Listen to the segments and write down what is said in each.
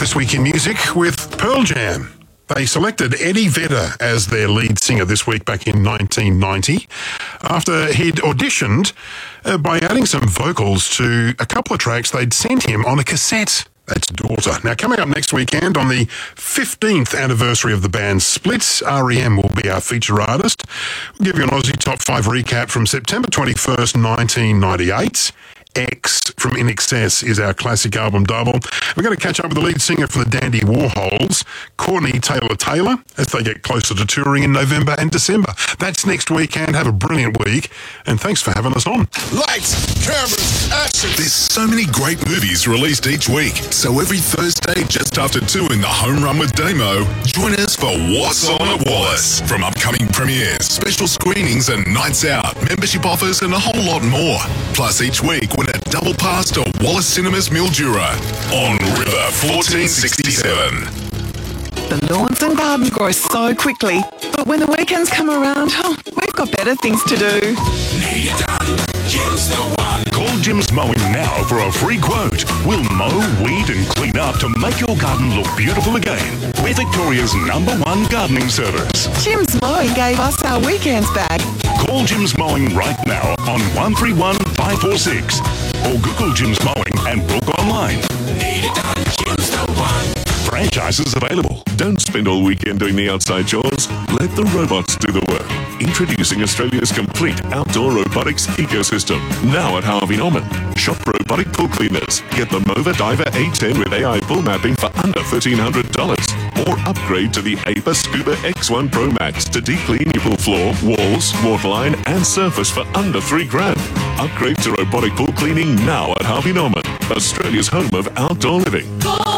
This Week in Music with Pearl Jam. They selected Eddie Vedder as their lead singer this week back in 1990 after he'd auditioned by adding some vocals to a couple of tracks they'd sent him on a cassette. That's Daughter. Now, coming up next weekend on the 15th anniversary of the band's split, R.E.M. will be our feature artist. We'll give you an Aussie Top 5 recap from September 21st, 1998. X from In Excess is our classic album double. We're going to catch up with the lead singer from the Dandy Warhols, Courtney Taylor, as they get closer to touring in November and December. That's next weekend. Have a brilliant week, and thanks for having us on. Lights, cameras, action. There's so many great movies released each week, so every Thursday just after 2 in the Home Run with Damo, join us for What's On at Wallace. From upcoming premieres, special screenings and nights out, membership offers and a whole lot more. Plus each week win a double pass to Wallace Cinemas Mildura on River 1467. The lawns and garden grow so quickly, but when the weekends come around, we've got better things to do. Need it done, Jim's the one. Call Jim's Mowing now for a free quote. We'll mow, weed and clean up to make your garden look beautiful again. We're Victoria's #1 gardening service. Jim's Mowing gave us our weekends back. Call Jim's Mowing right now on 131 546 or Google Jim's Mowing and book online. Need it done, Jim's the one. Franchises available. Don't spend all weekend doing the outside chores. Let the robots do the work. Introducing Australia's complete outdoor robotics ecosystem. Now at Harvey Norman. Shop robotic pool cleaners. Get the Mova Diver A10 with AI pool mapping for under $1,300. Or upgrade to the APA Scuba X1 Pro Max to deep clean your pool floor, walls, waterline and surface for under $3,000. Upgrade to robotic pool cleaning now at Harvey Norman. Australia's home of outdoor living.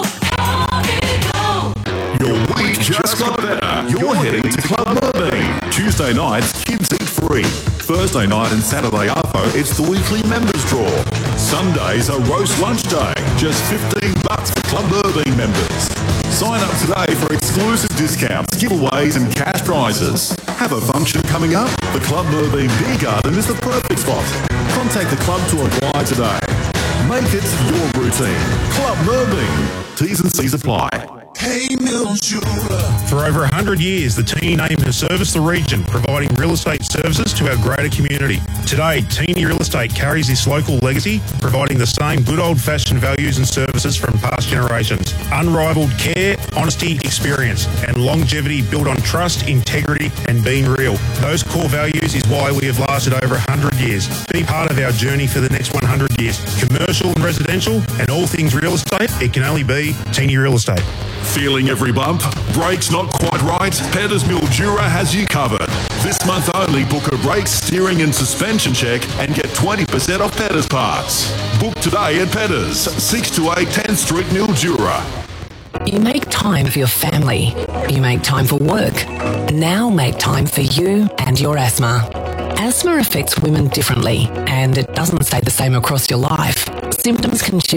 Your week just got better. You're heading to Club Merbein. Tuesday nights, kids eat free. Thursday night and Saturday arvo, it's the weekly members draw. Sundays are roast lunch day. Just $15 for Club Merbein members. Sign up today for exclusive discounts, giveaways and cash prizes. Have a function coming up? The Club Merbein Beer Garden is the perfect spot. Contact the club to apply today. Make it your routine. Club Merbein. T's and C's apply. Hey, Mildura. For over 100 years, the Teeny name has serviced the region, providing real estate services to our greater community. Today, Teeny Real Estate carries this local legacy, providing the same good old-fashioned values and services from past generations. Unrivaled care, honesty, experience, and longevity built on trust, integrity, and being real. Those core values is why we have lasted over 100 years. Be part of our journey for the next 100 years. Commercial and residential, and all things real estate, it can only be Teeny Real Estate. Feeling every bump? Brakes not quite right? Petters Mildura has you covered. This month only, book a brake, steering and suspension check and get 20% off Petters parts. Book today at Petters, 6 to 8 10th Street, Mildura. You make time for your family. You make time for work. Now make time for you and your asthma. Asthma affects women differently, and it doesn't stay the same across your life. Symptoms can shift